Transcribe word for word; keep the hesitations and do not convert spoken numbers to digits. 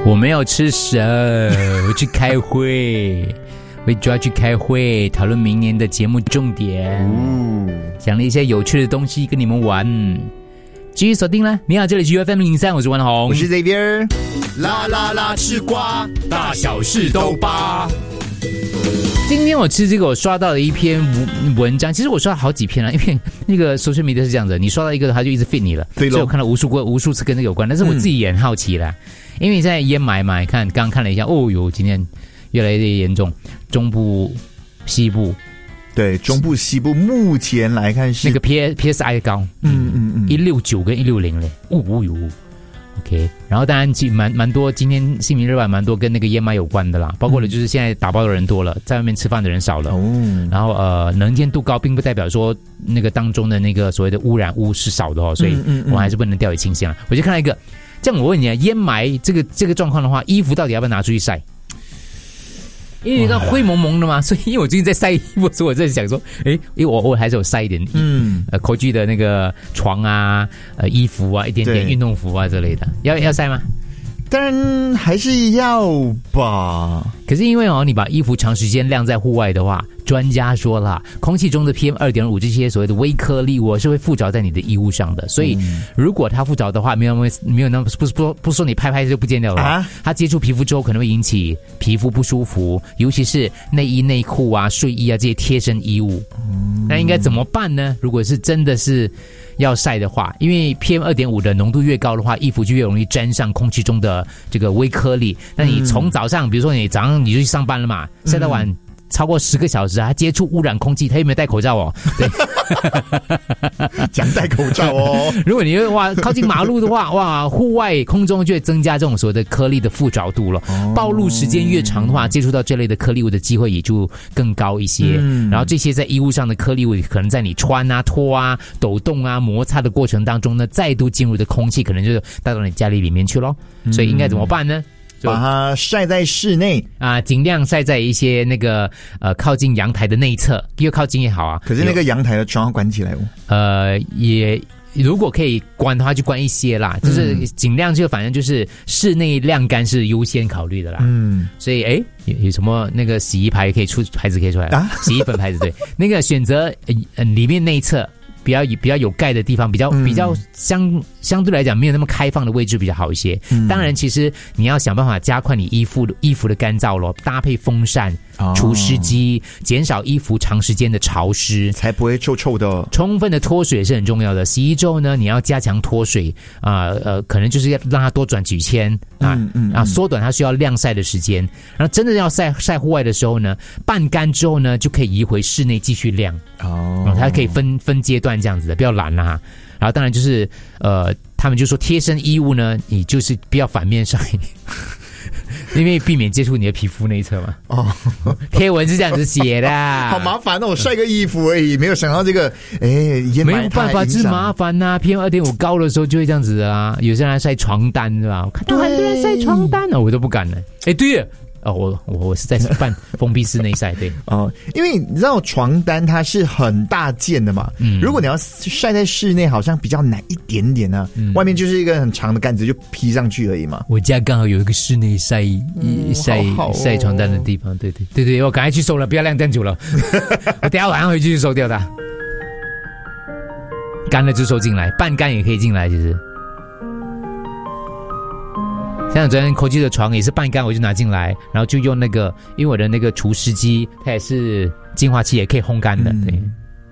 我没有吃蛇，我去开会，我就要去开会，讨论明年的节目重点。哦，想了一些有趣的东西跟你们玩，继续锁定啦。你好，这里是 U F M 零三，我是文宏， 我是 Xavier。 啦啦啦，吃瓜，大小事都扒。 今天我吃这个，我刷到了一篇文章，其实我刷了好几篇了，因为那个 social media 是这样子，你刷到一个，它就一直 fit 你了，所以我看了无数过无数次跟这个有关，但是我自己也很好奇啦，嗯、因为现在烟霾嘛，看刚刚看了一下，哦哟，今天越来越严重，中部、西部， 对，中部、西部目前来看是那个 P P S I 高，嗯嗯嗯，一六九跟一六零嘞，哦哦哟。OK， 然后当然其蛮蛮多，今天新民日报蛮多跟那个烟霾有关的啦，包括了就是现在打包的人多了，在外面吃饭的人少了，哦、然后呃能见度高，并不代表说那个当中的那个所谓的污染物是少的哦，所以我还是不能掉以轻心了。我就看到一个，这样我问你啊，烟霾这个这个状况的话，衣服到底要不要拿出去晒？因为你知道灰蒙蒙的嘛，所以因为我最近在晒衣服，所以我在想说，哎，因为我我还是有晒一点，嗯，呃，口具的那个床啊，呃，衣服啊，一点点运动服啊之类的，要要晒吗？ 当然还是要吧。 可是因为哦，你把衣服长时间晾在户外的话，专家说了，空气中的 P M 二点五 这些所谓的微颗粒物是会附着在你的衣物上的，所以如果它附着的话，没有没有那么不是不不说你拍拍就不见掉了，啊、它接触皮肤之后可能会引起皮肤不舒服，尤其是内衣、内裤啊、睡衣啊这些贴身衣物。嗯、那应该怎么办呢？如果是真的是要晒的话，因为 P M 二点五 的浓度越高的话，衣服就越容易沾上空气中的这个微颗粒。那你从早上，比如说你早上你就去上班了嘛，晒到晚。嗯超过十个小时，他接触污染空气，他有没有戴口罩哦？对， 讲戴口罩哦。 如果你哇靠近马路的话，哇，户外空中就会增加这种所谓的颗粒的附着度了。哦、暴露时间越长的话，接触到这类的颗粒物的机会也就更高一些。嗯、然后这些在衣物上的颗粒物，可能在你穿啊、脱啊、抖动啊、摩擦的过程当中呢，再度进入的空气，可能就带到你家里里面去咯。嗯、所以应该怎么办呢？ 把它晒在室内啊，尽量晒在一些那个呃靠近阳台的内侧，越靠近越好啊。 可是那个阳台的窗要关起来哦。 呃，也如果可以关的话，就关一些啦。就是尽量就反正就是室内晾干是优先考虑的啦。嗯，所以哎，有有什么那个洗衣牌可以出牌子可以出来啊？洗衣粉牌子对，那个选择呃里面内侧。比较比较有盖的地方，比较比较相相对来讲没有那么开放的位置比较好一些。嗯、当然，其实你要想办法加快你衣服衣服的干燥咯，搭配风扇、哦、除湿机，减少衣服长时间的潮湿， 才不会臭臭的。 充分的脱水是很重要的。洗衣之后呢，你要加强脱水啊，呃, 呃，可能就是要让它多转几圈啊，嗯嗯、啊，缩短它需要晾晒的时间。然后真的要晒晒户外的时候呢，半干之后呢，就可以移回室内继续晾。哦，嗯、它可以分分阶段这样子的，不要懒啦、啊。然后当然就是呃，他们就说贴身衣物呢，你就是不要反面晒，因为避免接触你的皮肤那一侧嘛。哦，贴文是这样子写的， 好麻烦哦！我晒个衣服而已，没有想到这个，哎， 没有办法，就是麻烦呐、啊。P M 二点五 高的时候就会这样子啊，有些人还晒床单是吧？我看到很多人晒床单哦，我都不敢了。哎，对了。哦，我我我是在办封闭室内晒，对哦，因为你知道床单它是很大件的嘛，嗯，如果你要晒在室内，好像比较难一点点呢、啊。嗯、外面就是一个很长的杆子，就披上去而已嘛。 我家刚好有一个室内晒、嗯、晒、哦、晒床单的地方，对对对对，我赶快去收了，不要晾这样久了，我等一下晚上回去就收掉它，干了就收进来，半干也可以进来，其实。像昨天 Koji 的床也是半干，我就拿进来，然后就用那个，因为我的那个除湿机它也是净化器，也可以烘干的，嗯、对，